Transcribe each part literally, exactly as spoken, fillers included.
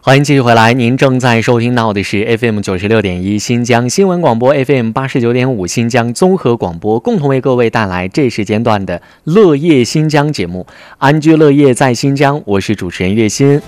欢迎继续回来，您正在收听到的是 F M 九十六点一新疆新闻广播 F M 八十九点五新疆综合广播，共同为各位带来这时间段的乐业新疆节目。安居乐业在新疆，我是主持人岳鑫。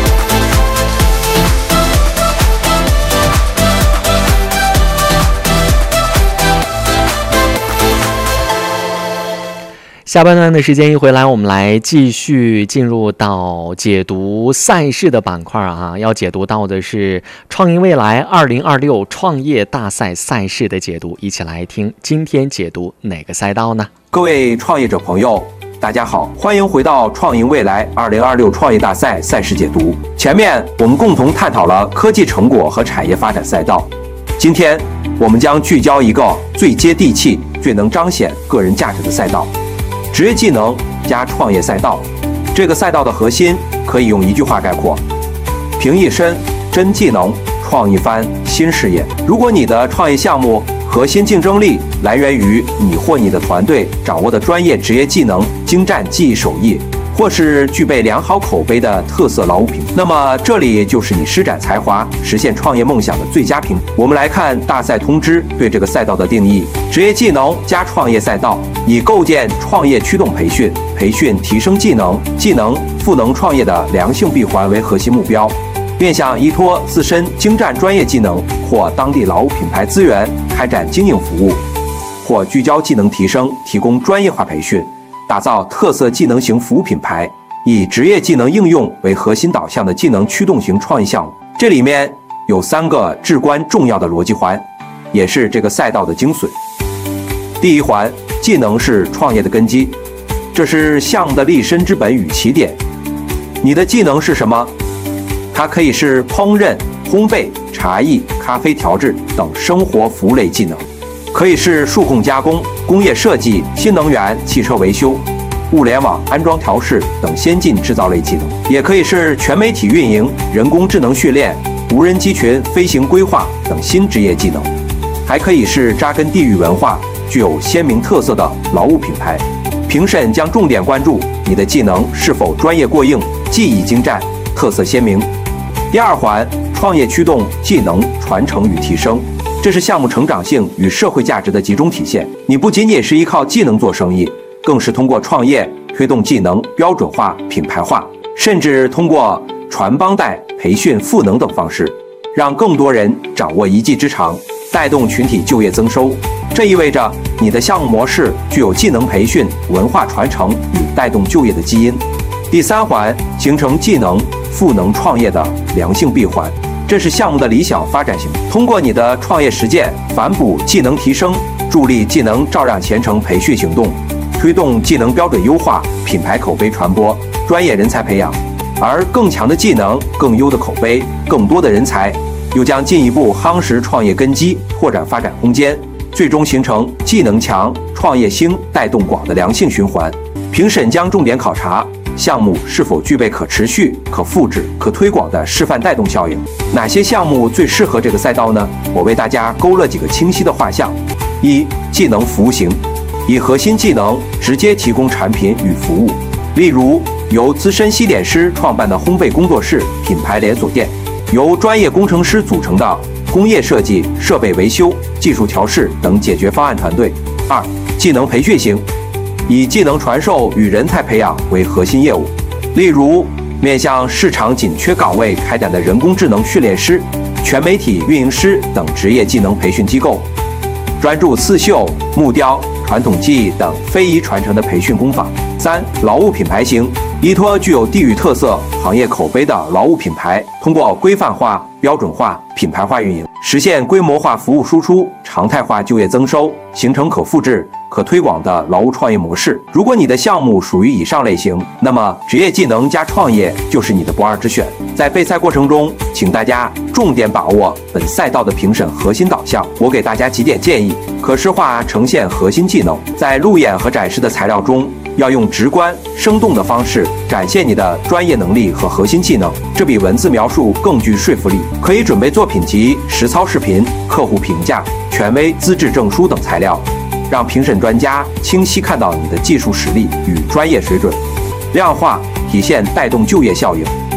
下半段的时间一回来，我们来继续进入到解读赛事的板块啊，要解读到的是创赢未来二零二六创业大赛赛事的解读，一起来听今天解读哪个赛道呢？ 各位创业者朋友，大家好，欢迎回到创赢未来二零二六创业大赛赛事解读。前面我们共同探讨了科技成果和产业发展赛道，今天我们将聚焦一个最接地气、最能彰显个人价值的赛道。职业技能加创业赛道，这个赛道的核心可以用一句话概括：凭一身真技能，创一番新事业。如果你的创业项目核心竞争力来源于你或你的团队掌握的专业职业技能、精湛技艺手艺，或是具备良好口碑的特色劳务品，那么这里就是你施展才华、实现创业梦想的最佳平台。我们来看大赛通知对这个赛道的定义：职业技能加创业赛道，以构建创业驱动培训、培训提升技能、技能赋能创业的良性闭环为核心目标，面向依托自身精湛专业技能或当地劳务品牌资源开展经营服务，或聚焦技能提升，提供专业化培训，打造特色技能型服务品牌，以职业技能应用为核心导向的技能驱动型创业项目。这里面有三个至关重要的逻辑环，也是这个赛道的精髓。第一环，技能是创业的根基，这是项目的立身之本与起点。你的技能是什么？它可以是烹饪、烘焙、茶艺、咖啡调制等生活服务类技能，可以是数控加工、工业设计、新能源、汽车维修、物联网安装调试等先进制造类技能，也可以是全媒体运营、人工智能训练、无人机群飞行规划等新职业技能，还可以是扎根地域文化、具有鲜明特色的劳务品牌。评审将重点关注你的技能是否专业过硬、技艺精湛、特色鲜明。第二环，创业驱动技能传承与提升，这是项目成长性与社会价值的集中体现。你不仅仅是依靠技能做生意，更是通过创业推动技能标准化、品牌化，甚至通过传帮带、培训赋能等方式，让更多人掌握一技之长，带动群体就业增收。这意味着你的项目模式具有技能培训、文化传承与带动就业的基因。第三环，形成技能赋能创业的良性闭环，这是项目的理想发展型。通过你的创业实践，反哺技能提升，助力技能照亮前程培训行动，推动技能标准优化、品牌口碑传播、专业人才培养。而更强的技能、更优的口碑、更多的人才，又将进一步夯实创业根基，拓展发展空间，最终形成技能强、创业兴、带动广的良性循环。评审将重点考察项目是否具备可持续、可复制、可推广的示范带动效应。哪些项目最适合这个赛道呢？我为大家勾勒几个清晰的画像。一、技能服务型，以核心技能直接提供产品与服务，例如由资深西点师创办的烘焙工作室、品牌连锁店，由专业工程师组成的工业设计、设备维修、技术调试等解决方案团队。二、技能培训型，以技能传授与人才培养为核心业务，例如面向市场紧缺岗位开展的人工智能训练师、全媒体运营师等职业技能培训机构，专注刺绣、木雕、传统技艺等非遗传承的培训工坊。三、劳务品牌型，依托具有地域特色、行业口碑的劳务品牌，通过规范化、标准化、品牌化运营，实现规模化服务输出、常态化就业增收，形成可复制、可推广的劳务创业模式。如果你的项目属于以上类型，那么职业技能加创业就是你的不二之选。在备赛过程中，请大家重点把握本赛道的评审核心导向。我给大家几点建议：可视化呈现核心技能，在路演和展示的材料中，要用直观、生动的方式展现你的专业能力和核心技能，这比文字描述更具说服力。可以准备作品集、实操视频、客户评价、权威资质证书等材料，让评审专家清晰看到你的技术实力与专业水准。量化体现带动就业效应，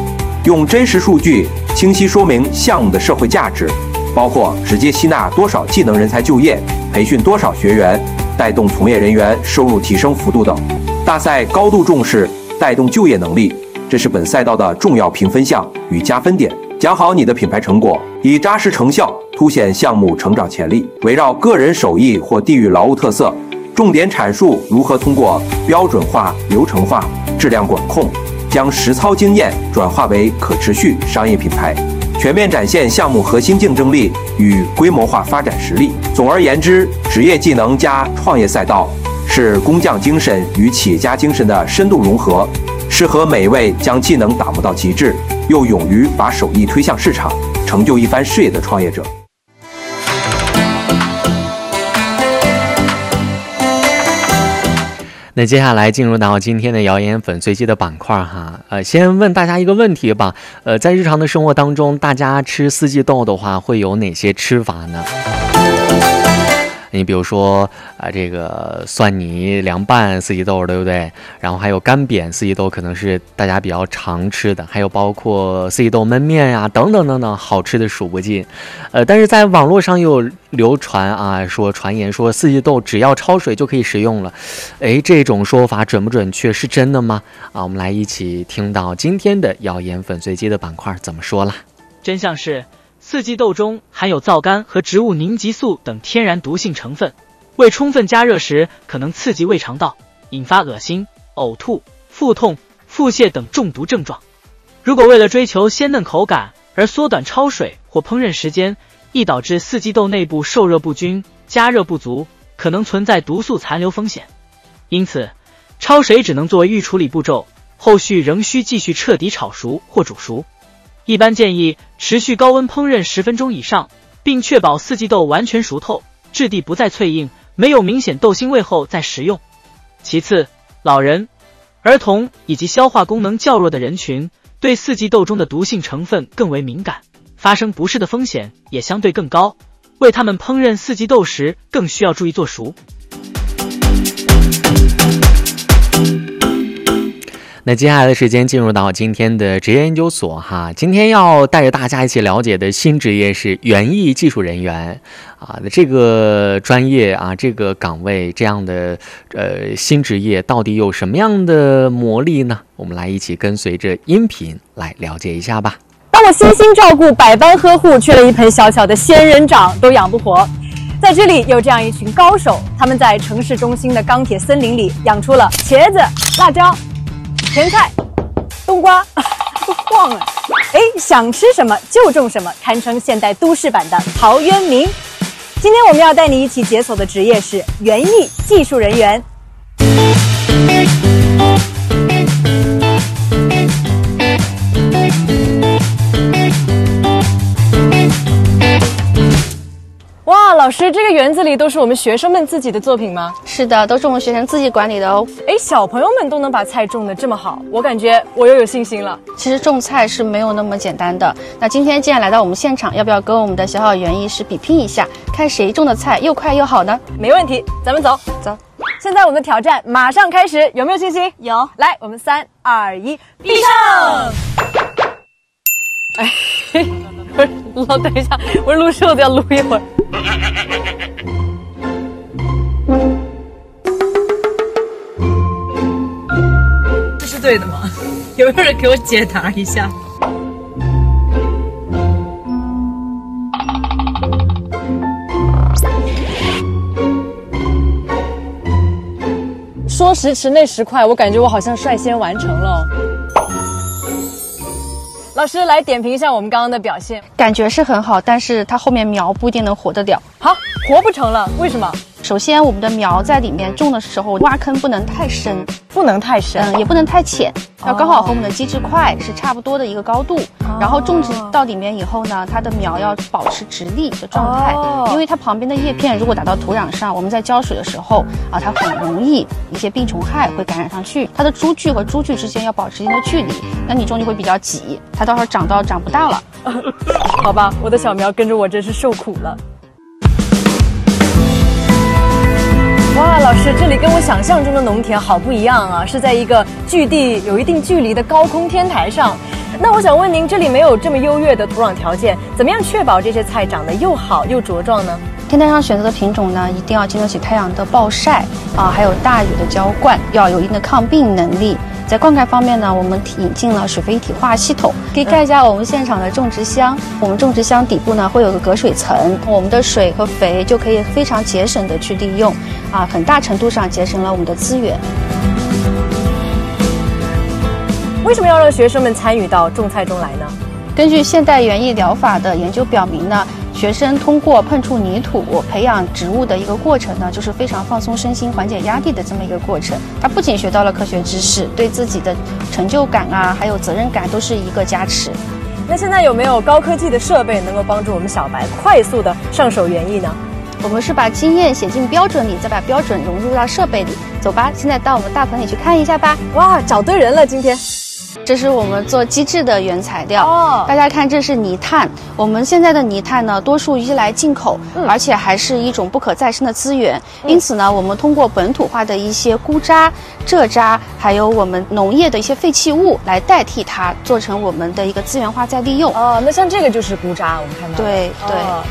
用真实数据清晰说明项目的社会价值，包括直接吸纳多少技能人才就业，培训多少学员，带动从业人员收入提升幅度等。大赛高度重视带动就业能力，这是本赛道的重要评分项与加分点。讲好你的品牌成果，以扎实成效凸显项目成长潜力。围绕个人手艺或地域劳务特色，重点阐述如何通过标准化、流程化、质量管控，将实操经验转化为可持续商业品牌，全面展现项目核心竞争力与规模化发展实力。总而言之，职业技能加创业赛道是工匠精神与企业家精神的深度融合，适合每位将技能打磨到极致，又勇于把手艺推向市场，成就一番事业的创业者。 那接下来进入到今天的谣言粉碎机的板块哈，呃，先问大家一个问题吧，呃，在日常的生活当中，大家吃四季豆的话，会有哪些吃法呢？你比如说啊、呃，这个蒜泥凉拌四季豆，对不对？然后还有干煸四季豆，可能是大家比较常吃的，还有包括四季豆焖面呀、啊，等等等等，好吃的数不尽。呃，但是在网络上又有流传啊，说传言说四季豆只要焯水就可以食用了，哎，这种说法准不准确？是真的吗？啊，我们来一起听到今天的谣言粉碎机的板块怎么说啦。 真相是，四季豆中含有皂苷和植物凝集素等天然毒性成分，未充分加热时可能刺激胃肠道，引发恶心、呕吐、腹痛、腹泻等中毒症状。如果为了追求鲜嫩口感而缩短焯水或烹饪时间，易导致四季豆内部受热不均、加热不足，可能存在毒素残留风险。因此，焯水只能作为预处理步骤，后续仍需继续彻底炒熟或煮熟。一般建议持续高温烹饪十分钟以上，并确保四季豆完全熟透，质地不再脆硬，没有明显豆腥味后再食用。其次，老人、儿童以及消化功能较弱的人群对四季豆中的毒性成分更为敏感，发生不适的风险也相对更高，为他们烹饪四季豆时更需要注意做熟。 那接下来的时间进入到今天的职业研究所哈，今天要带着大家一起了解的新职业是园艺技术人员啊，这个专业啊，这个岗位这样的呃新职业到底有什么样的魔力呢？我们来一起跟随着音频来了解一下吧。 当我悉心照顾、百般呵护，缺了一盆小小的仙人掌都养不活。在这里有这样一群高手，他们在城市中心的钢铁森林里养出了茄子、辣椒、甜菜、冬瓜，都晃了。哎，想吃什么就种什么，堪称现代都市版的陶渊明。今天我们要带你一起解锁的职业是园艺技术人员。哇，老师，这个园子里都是我们学生们自己的作品吗？ 是的，都是我们学生自己管理的哦。 哎，小朋友们都能把菜种得这么好，我感觉我又有信心了。 其实种菜是没有那么简单的。那今天既然来到我们现场，要不要跟我们的小小园艺师比拼一下，看谁种的菜又快又好呢？ 没问题，咱们走走。现在我们的挑战马上开始，有没有信心？ 有。 来，我们三二一，闭上。哎，不是，老等一下，我录瘦子要录一会儿。 这是对的吗？有没有人给我解答一下？ 说时迟那时快，我感觉我好像率先完成了。老师来点评一下我们刚刚的表现。 感觉是很好，但是它后面苗不一定能活得了。 好，活不成了，为什么？ 首先，我们的苗在里面种的时候，挖坑不能太深， 不能太深， 嗯，也不能太浅，要刚好和我们的基质块是差不多的一个高度。哦、然后种植到里面以后呢，它的苗要保持直立的状态，哦、因为它旁边的叶片如果打到土壤上，我们在浇水的时候啊，它很容易一些病虫害会感染上去。它的株距和株距之间要保持一定的距离，那你种就会比较挤，它到时候长到长不大了。 好吧，我的小苗跟着我真是受苦了。哇，老师，这里跟我想象中的农田好不一样啊！是在一个距地有一定距离的高空天台上， 那我想问您，这里没有这么优越的土壤条件，怎么样确保这些菜长得又好又茁壮呢？ 天台上选择的品种呢，一定要经得起太阳的暴晒啊，还有大雨的浇灌，要有一定的抗病能力。在灌溉方面呢，我们引进了水肥一体化系统，可以看一下我们现场的种植箱。我们种植箱底部呢会有个隔水层，我们的水和肥就可以非常节省的去利用，啊，很大程度上节省了我们的资源。 为什么要让学生们参与到种菜中来呢？ 根据现代园艺疗法的研究表明呢，学生通过碰触泥土培养植物的一个过程呢，就是非常放松身心、缓解压力的这么一个过程。他不仅学到了科学知识，对自己的成就感啊，还有责任感都是一个加持。 那现在有没有高科技的设备能够帮助我们小白快速的上手园艺呢？ 我们是把经验写进标准里，再把标准融入到设备里。走吧，现在到我们大棚里去看一下吧。 哇，找对人了，今天。 这是我们做机制的原材料哦， 大家看，这是泥炭。我们现在的泥炭呢，多数依赖进口，嗯、而且还是一种不可再生的资源。嗯、因此呢，我们通过本土化的一些菇渣、蔗渣，还有我们农业的一些废弃物来代替它，做成我们的一个资源化再利用。 哦，那像这个就是菇渣，我们看到。 对对。 哦，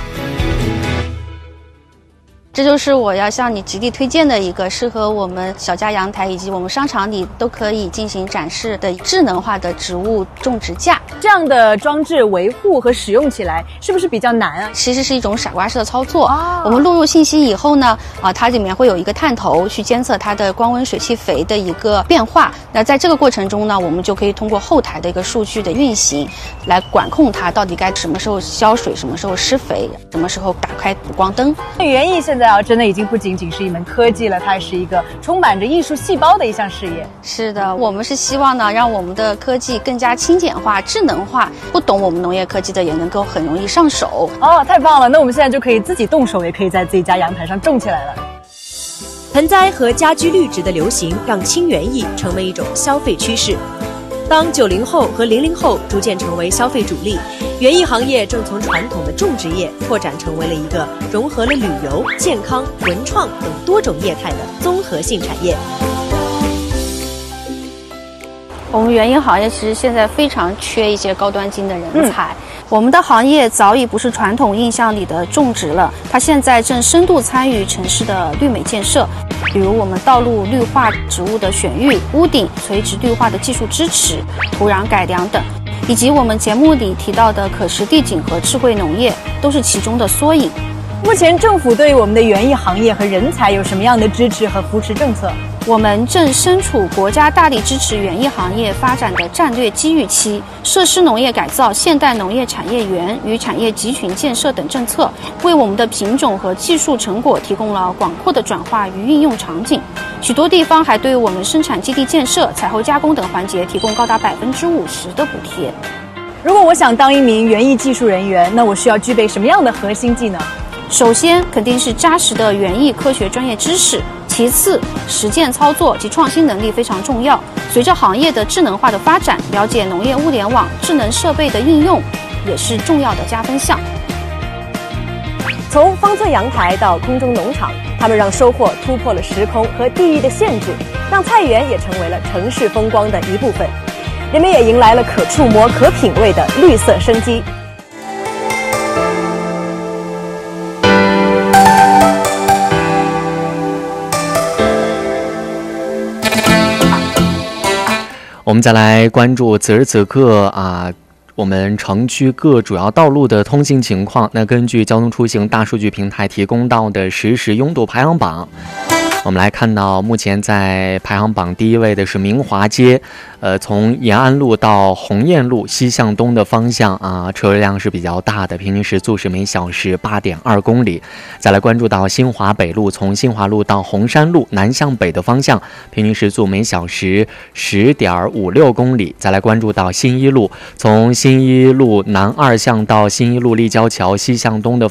这就是我要向你极力推荐的一个适合我们小家阳台以及我们商场里都可以进行展示的智能化的植物种植架。 这样的装置维护和使用起来是不是比较难啊？ 其实是一种傻瓜式的操作。 哦、 我们录入信息以后呢，啊，它里面会有一个探头去监测它的光温、水汽、肥的一个变化。那在这个过程中呢，我们就可以通过后台的一个数据的运行，来管控它到底该什么时候浇水、什么时候施肥、什么时候打开补光灯。 园艺现在啊，真的已经不仅仅是一门科技了，它还是一个充满着艺术细胞的一项事业。 是的，我们是希望呢，让我们的科技更加轻简化、智能化，不懂我们农业科技的也能够很容易上手。 哦，太棒了！那我们现在就可以自己动手，也可以在自己家阳台上种起来了。 盆栽和家居绿植的流行，让轻园艺成为一种消费趋势。当九零后和零零后逐渐成为消费主力，园艺行业正从传统的种植业拓展成为了一个融合了旅游、健康、文创等多种业态的综合性产业。 我们园艺行业其实现在非常缺一些高端精的人才。嗯，我们的行业早已不是传统印象里的种植了，它现在正深度参与城市的绿美建设，比如我们道路绿化植物的选育、屋顶垂直绿化的技术支持、土壤改良等，以及我们节目里提到的可实地景和智慧农业，都是其中的缩影。 目前政府对于我们的园艺行业和人才有什么样的支持和扶持政策？ 我们正身处国家大力支持园艺行业发展的战略机遇期，设施农业改造、现代农业产业园与产业集群建设等政策，为我们的品种和技术成果提供了广阔的转化与应用场景。许多地方还对我们生产基地建设、采后加工等环节提供高达百分之五十的补贴。 如果我想当一名园艺技术人员，那我需要具备什么样的核心技能？ 首先，肯定是扎实的园艺科学专业知识。其次，实践操作及创新能力非常重要。随着行业的智能化的发展，了解农业物联网、智能设备的应用也是重要的加分项。 从方寸阳台到空中农场，他们让收获突破了时空和地域的限制，让菜园也成为了城市风光的一部分。人们也迎来了可触摸、可品味的绿色生机。 我们再来关注此时此刻啊，我们城区各主要道路的通行情况。那根据交通出行大数据平台提供到的实时拥堵排行榜，我们来看到目前在排行榜第一位的是明华街，呃，从延安路到鸿雁路西向东的方向啊，车辆是比较大的，平均时速是每小时八点二公里。再来关注到新华北路，从新华路到红山路南向北的方向，平均时速每小时十点五六公里。再来关注到新一路，从新一路南二向到新一路立交桥西向东的